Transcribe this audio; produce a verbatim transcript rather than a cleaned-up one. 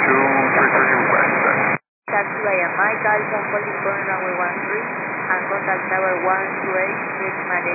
three thirty request. Taxi via Mike Alpha, holding corner runway one three, and contact tower one two eight, reach Miami